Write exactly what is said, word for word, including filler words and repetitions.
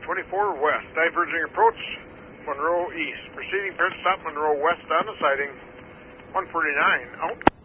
twenty-four west, diverging approach, Monroe east. Proceeding, parent stop Monroe west on the sighting, one forty-nine, out.